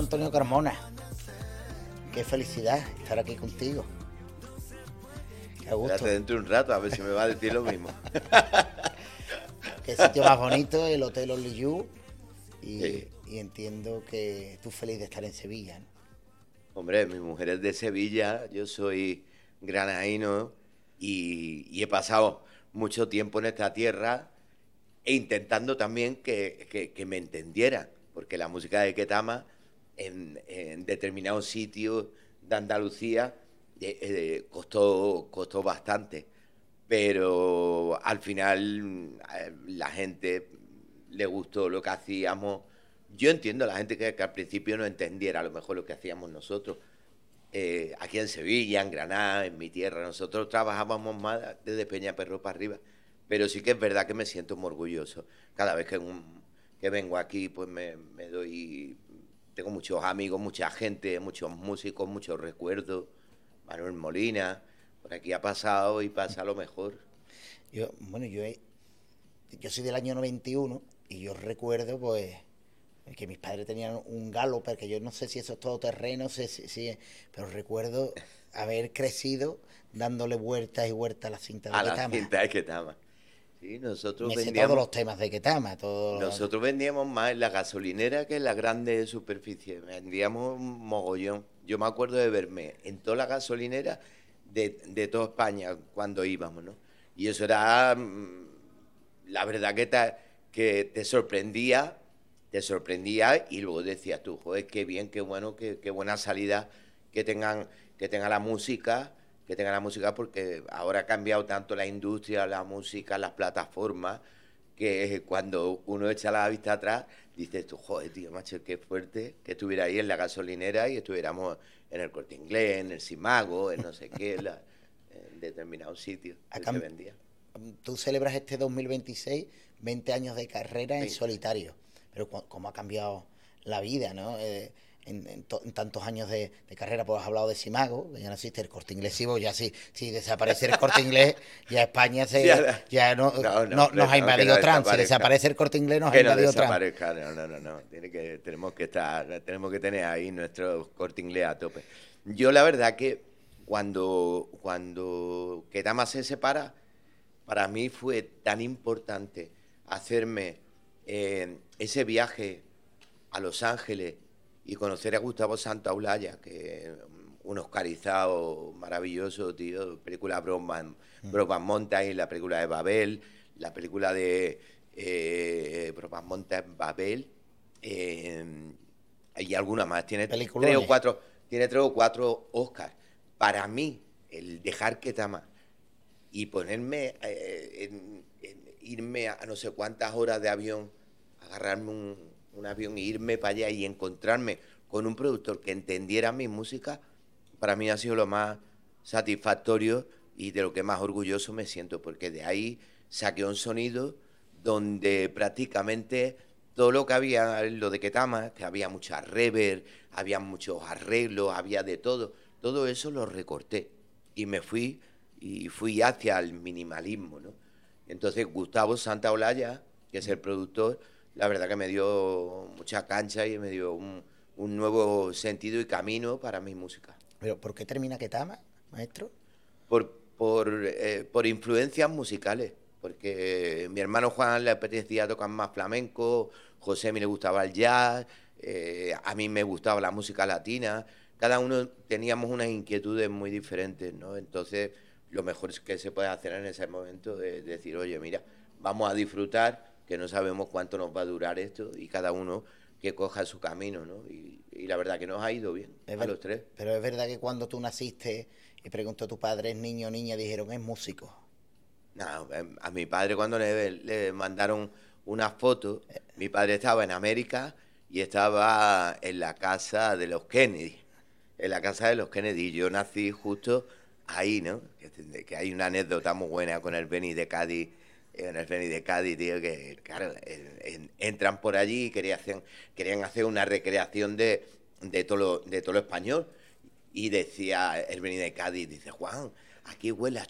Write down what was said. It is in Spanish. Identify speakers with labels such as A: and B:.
A: Antonio Carmona. Qué felicidad estar aquí contigo. Qué gusto.
B: Espérate dentro de un rato, a ver si me va a decir lo mismo.
A: Qué sitio más bonito, el Hotel Only You.
B: Sí.
A: Y entiendo que tú feliz de estar en Sevilla, ¿no?
B: Hombre, mi mujer es de Sevilla, yo soy granadino y he pasado mucho tiempo en esta tierra e intentando también que me entendieran, porque la música de Ketama en determinados sitios de Andalucía costó bastante, pero al final la gente le gustó lo que hacíamos. Yo entiendo a la gente que al principio no entendiera a lo mejor lo que hacíamos nosotros. Aquí en Sevilla, en Granada, en mi tierra, nosotros trabajábamos más desde Peñaperro para arriba. Pero sí que es verdad que me siento muy orgulloso. Cada vez que vengo aquí, pues me doy... Tengo muchos amigos, mucha gente, muchos músicos, muchos recuerdos. Manuel Molina, por aquí ha pasado y pasa lo mejor.
A: Yo soy del año 91 y yo recuerdo, pues, que mis padres tenían un Galloper, que yo no sé si eso es todoterreno, pero recuerdo haber crecido dándole vueltas y vueltas a la cinta de
B: A la
A: Ketama.
B: cinta de Ketama. Sí, nosotros
A: Me sé
B: vendíamos...
A: todos los temas de Ketama,
B: Nosotros vendíamos más en la gasolinera que en la grande superficie. Vendíamos un mogollón. Yo me acuerdo de verme en toda la gasolinera de toda España cuando íbamos, ¿no? Y eso era, la verdad que te sorprendía y luego decías tú, joder, qué bien, qué bueno, qué buena salida que tenga la música, porque ahora ha cambiado tanto la industria, la música, las plataformas, que cuando uno echa la vista atrás, dices tú, joder, tío, macho, qué fuerte que estuviera ahí en la gasolinera y estuviéramos en el Corte Inglés, en el Simago, en no sé qué, en determinados sitios que se vendía.
A: Tú celebras este 2026 20 años de carrera en
B: 20.
A: solitario, pero cómo ha cambiado la vida, ¿no? En tantos años de carrera, pues has hablado de Simago, que ya no existe el Corte Inglés, ya si desaparece el Corte Inglés, ya España ya no, nos ha invadido Trump, si desaparece el Corte Inglés nos ha invadido Trump.
B: No, tenemos que tener ahí nuestro Corte Inglés a tope. Yo la verdad que cuando Ketama se separa, para mí fue tan importante hacerme ese viaje a Los Ángeles y conocer a Gustavo Santaolalla, que es un oscarizado maravilloso, tío. Película Brokeback Mountain, la película de Babel, la película de Brokeback Mountain, Babel, y alguna más. Tiene tres o cuatro Oscars. Para mí, el dejar Ketama y ponerme, irme a no sé cuántas horas de avión, agarrarme un avión e irme para allá y encontrarme con un productor que entendiera mi música, para mí ha sido lo más satisfactorio y de lo que más orgulloso me siento, porque de ahí saqué un sonido donde prácticamente todo lo que había, lo de Ketama, que había mucha reverb, había muchos arreglos, había de todo eso lo recorté y me fui hacia el minimalismo, ¿no? Entonces Gustavo Santaolalla, que es el productor, la verdad que me dio mucha cancha y me dio un nuevo sentido y camino para mi música.
A: ¿Pero por qué termina Ketama, maestro?
B: Por influencias musicales, porque mi hermano Juan le apetecía tocar más flamenco, José me le gustaba el jazz, a mí me gustaba la música latina, cada uno teníamos unas inquietudes muy diferentes, ¿no? Entonces, lo mejor que se puede hacer en ese momento es decir, oye, mira, vamos a disfrutar, que no sabemos cuánto nos va a durar esto, y cada uno que coja su camino, ¿no? Y la verdad que nos ha ido bien a los tres.
A: Pero es verdad que cuando tú naciste y preguntó a tu padre, ¿es niño o niña? Dijeron, es músico.
B: No, a mi padre cuando le mandaron una foto, mi padre estaba en América y estaba en la casa de los Kennedy. En la casa de los Kennedy. Yo nací justo ahí, ¿no? Que hay una anécdota muy buena con el Beni de Cádiz. En el Beni de Cádiz, tío, que claro, entran por allí y querían hacer una recreación de todo lo español. Y decía el Beni de Cádiz, dice, Juan, aquí huele a